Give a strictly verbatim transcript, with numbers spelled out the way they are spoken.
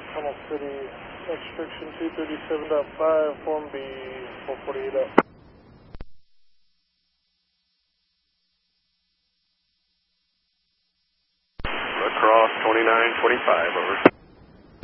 Tunnel City, extraction two thirty-seven point five, Form B, four forty-eight up. Across twenty-nine twenty-five, over.